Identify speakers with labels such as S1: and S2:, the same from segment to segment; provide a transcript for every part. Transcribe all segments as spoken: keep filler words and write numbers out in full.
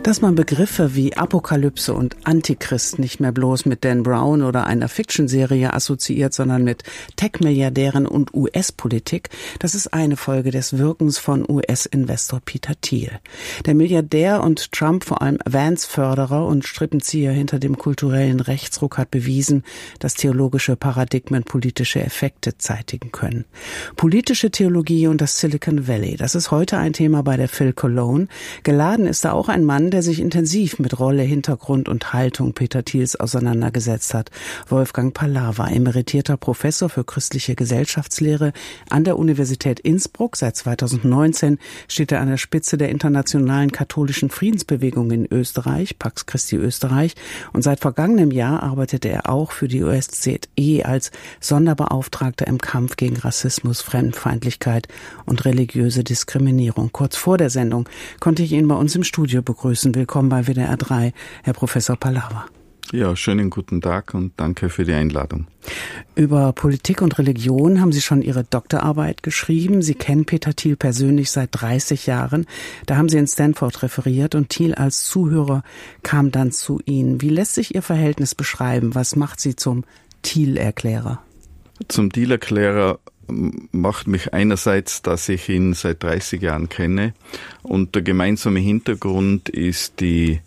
S1: Dass man Begriffe wie Apokalypse und Antichrist nicht mehr bloß mit Dan Brown oder einer Fiction-Serie assoziiert, sondern mit Tech-Milliardären und U S-Politik, das ist eine Folge des Wirkens von U S-Investor Peter Thiel. Der Milliardär und Trump vor allem Vance-Förderer und Strippenzieher hinter dem kulturellen Rechtsruck hat bewiesen, dass theologische Paradigmen politische Effekte zeitigen können. Politische Theologie und das Silicon Valley, das ist heute ein Thema bei der Phil Cologne. Geladen ist da auch ein Mann, der sich intensiv mit Rolle, Hintergrund und Haltung Peter Thiels auseinandergesetzt hat. Wolfgang Pallava, emeritierter Professor für christliche Gesellschaftslehre an der Universität Innsbruck. Seit zweitausendneunzehn steht er an der Spitze der internationalen katholischen Friedensbewegung in Österreich, Pax Christi Österreich. Und seit vergangenem Jahr arbeitete er auch für die O S Z E als Sonderbeauftragter im Kampf gegen Rassismus, Fremdenfeindlichkeit und religiöse Diskriminierung. Kurz vor der Sendung konnte ich ihn bei uns im Studio begrüßen. Willkommen bei W D R drei, Herr Professor Pallava.
S2: Ja, schönen guten Tag und danke für die Einladung.
S1: Über Politik und Religion haben Sie schon Ihre Doktorarbeit geschrieben. Sie kennen Peter Thiel persönlich seit dreißig Jahren. Da haben Sie in Stanford referiert und Thiel als Zuhörer kam dann zu Ihnen. Wie lässt sich Ihr Verhältnis beschreiben? Was macht Sie zum Thiel-Erklärer?
S2: Zum Thiel-Erklärer macht mich einerseits, dass ich ihn seit dreißig Jahren kenne und der gemeinsame Hintergrund ist die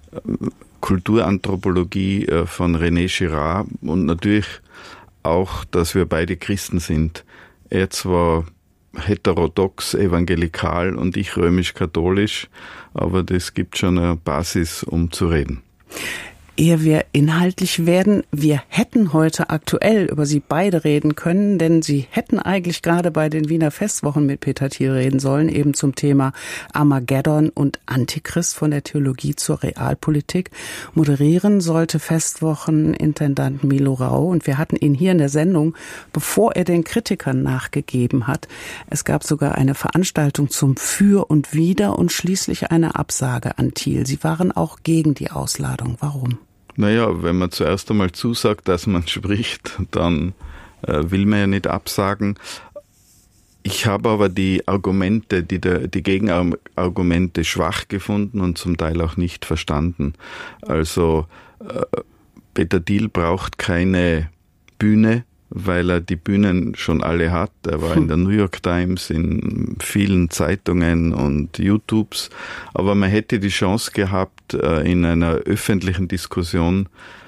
S2: Kulturanthropologie von René Girard und natürlich auch, dass wir beide Christen sind. Er zwar heterodox, evangelikal und ich römisch-katholisch, aber das gibt schon eine Basis, um zu reden.
S1: Ehe wir inhaltlich werden, wir hätten heute aktuell über Sie beide reden können, denn Sie hätten eigentlich gerade bei den Wiener Festwochen mit Peter Thiel reden sollen, eben zum Thema Armageddon und Antichrist von der Theologie zur Realpolitik. Moderieren sollte Festwochenintendant Milo Rau und wir hatten ihn hier in der Sendung, bevor er den Kritikern nachgegeben hat. Es gab sogar eine Veranstaltung zum Für und Wider und schließlich eine Absage an Thiel. Sie waren auch gegen die Ausladung. Warum?
S2: Naja, wenn man zuerst einmal zusagt, dass man spricht, dann äh, will man ja nicht absagen. Ich habe aber die Argumente, die, der, die Gegenargumente schwach gefunden und zum Teil auch nicht verstanden. Also äh, Peter Thiel braucht keine Bühne, weil er die Bühnen schon alle hat. Er war in der New York Times, in vielen Zeitungen und YouTubes. Aber man hätte die Chance gehabt, in einer öffentlichen Diskussion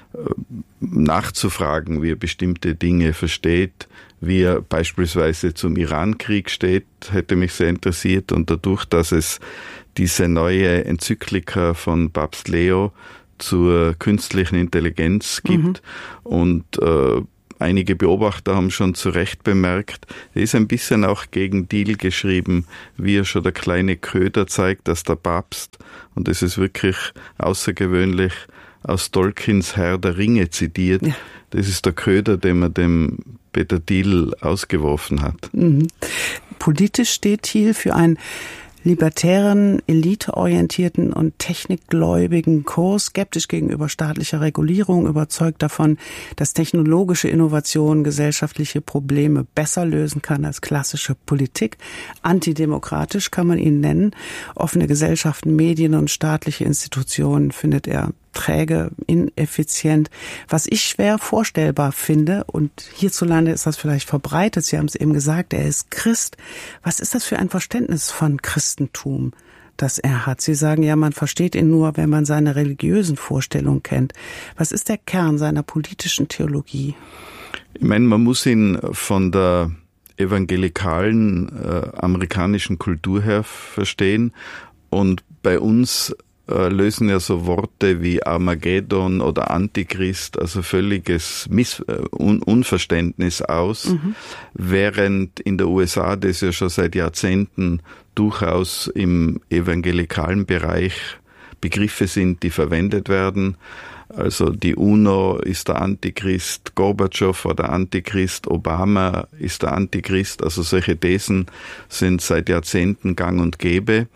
S2: nachzufragen, wie er bestimmte Dinge versteht, wie er beispielsweise zum Irankrieg steht, hätte mich sehr interessiert. Und dadurch, dass es diese neue Enzyklika von Papst Leo zur künstlichen Intelligenz gibt mhm. und äh, einige Beobachter haben schon zu Recht bemerkt, er ist ein bisschen auch gegen Thiel geschrieben, wie er schon der kleine Köder zeigt, dass der Papst, und das ist wirklich außergewöhnlich, aus Tolkiens Herr der Ringe zitiert. Ja. Das ist der Köder, den man dem Peter Thiel ausgeworfen hat.
S1: Mhm. Politisch steht Thiel für ein libertären, eliteorientierten und technikgläubigen Kurs, skeptisch gegenüber staatlicher Regulierung, überzeugt davon, dass technologische Innovation gesellschaftliche Probleme besser lösen kann als klassische Politik. Antidemokratisch kann man ihn nennen. Offene Gesellschaften, Medien und staatliche Institutionen findet er träge, ineffizient, was ich schwer vorstellbar finde. Und hierzulande ist das vielleicht verbreitet. Sie haben es eben gesagt, er ist Christ. Was ist das für ein Verständnis von Christentum, das er hat? Sie sagen ja, man versteht ihn nur, wenn man seine religiösen Vorstellungen kennt. Was ist der Kern seiner politischen Theologie?
S2: Ich meine, man muss ihn von der evangelikalen äh, amerikanischen Kultur her verstehen. Und bei uns lösen ja so Worte wie Armageddon oder Antichrist, also völliges Miss- Un- Unverständnis aus, mhm. während in der U S A das ja schon seit Jahrzehnten durchaus im evangelikalen Bereich Begriffe sind, die verwendet werden. Also die UNO ist der Antichrist, Gorbatschow war der Antichrist, Obama ist der Antichrist, also solche Thesen sind seit Jahrzehnten gang und gäbe.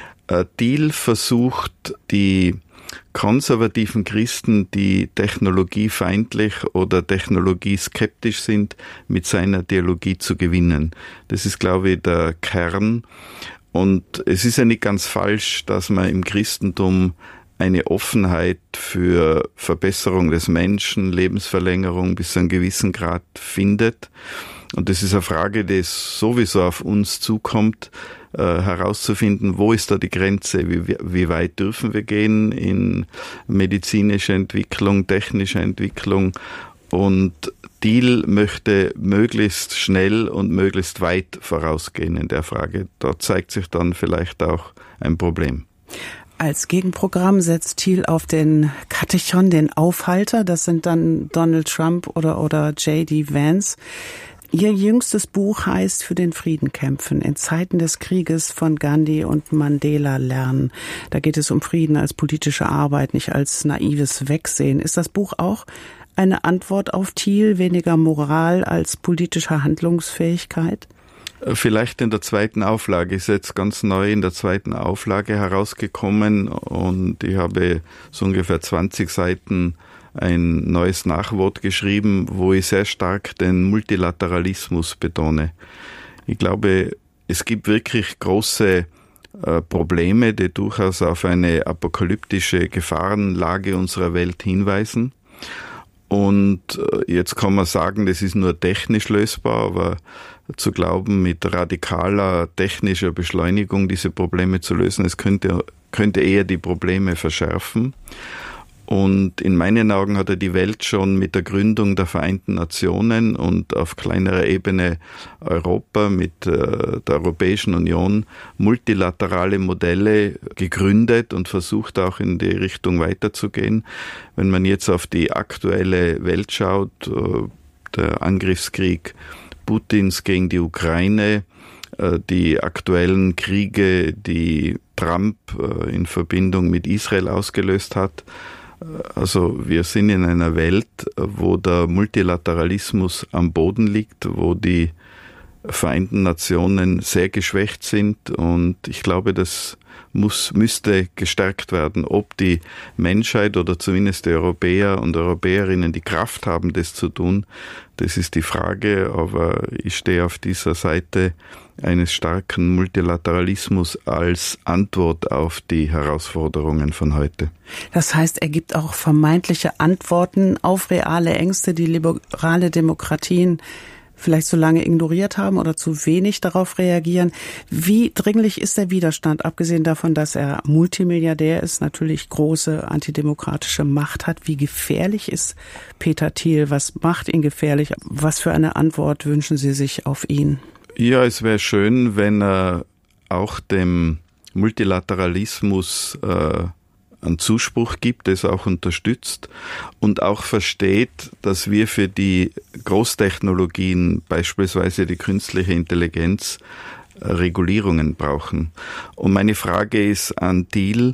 S2: Thiel versucht, die konservativen Christen, die technologiefeindlich oder technologieskeptisch sind, mit seiner Theologie zu gewinnen. Das ist, glaube ich, der Kern. Und es ist ja nicht ganz falsch, dass man im Christentum eine Offenheit für Verbesserung des Menschen, Lebensverlängerung bis zu einem gewissen Grad findet. Und das ist eine Frage, die sowieso auf uns zukommt, äh, herauszufinden, wo ist da die Grenze, wie, wie weit dürfen wir gehen in medizinische Entwicklung, technische Entwicklung. Und Thiel möchte möglichst schnell und möglichst weit vorausgehen in der Frage. Dort zeigt sich dann vielleicht auch ein Problem.
S1: Als Gegenprogramm setzt Thiel auf den Katechon, den Aufhalter. Das sind dann Donald Trump oder, oder J D Vance. Ihr jüngstes Buch heißt Für den Frieden kämpfen, in Zeiten des Krieges von Gandhi und Mandela lernen. Da geht es um Frieden als politische Arbeit, nicht als naives Wegsehen. Ist das Buch auch eine Antwort auf Thiel, weniger Moral als politische Handlungsfähigkeit?
S2: Vielleicht in der zweiten Auflage, ist jetzt ganz neu in der zweiten Auflage herausgekommen und ich habe so ungefähr zwanzig Seiten ein neues Nachwort geschrieben, wo ich sehr stark den Multilateralismus betone. Ich glaube, es gibt wirklich große äh, Probleme, die durchaus auf eine apokalyptische Gefahrenlage unserer Welt hinweisen. Und jetzt kann man sagen, das ist nur technisch lösbar, aber zu glauben, mit radikaler technischer Beschleunigung diese Probleme zu lösen, es könnte, könnte eher die Probleme verschärfen. Und in meinen Augen hat er die Welt schon mit der Gründung der Vereinten Nationen und auf kleinerer Ebene Europa mit äh, der Europäischen Union multilaterale Modelle gegründet und versucht auch in die Richtung weiterzugehen. Wenn man jetzt auf die aktuelle Welt schaut, äh, der Angriffskrieg Putins gegen die Ukraine, äh, die aktuellen Kriege, die Trump äh, in Verbindung mit Israel ausgelöst hat, also wir sind in einer Welt, wo der Multilateralismus am Boden liegt, wo die Vereinten Nationen sehr geschwächt sind und ich glaube, das muss, müsste gestärkt werden. Ob die Menschheit oder zumindest die Europäer und Europäerinnen die Kraft haben, das zu tun, das ist die Frage, aber ich stehe auf dieser Seite eines starken Multilateralismus als Antwort auf die Herausforderungen von heute.
S1: Das heißt, er gibt auch vermeintliche Antworten auf reale Ängste, die liberale Demokratien vielleicht so lange ignoriert haben oder zu wenig darauf reagieren. Wie dringlich ist der Widerstand, abgesehen davon, dass er Multimilliardär ist, natürlich große antidemokratische Macht hat? Wie gefährlich ist Peter Thiel? Was macht ihn gefährlich? Was für eine Antwort wünschen Sie sich auf ihn?
S2: Ja, es wäre schön, wenn er auch dem Multilateralismus äh, einen Zuspruch gibt, es auch unterstützt und auch versteht, dass wir für die Großtechnologien, beispielsweise die künstliche Intelligenz, Regulierungen brauchen. Und meine Frage ist an Thiel,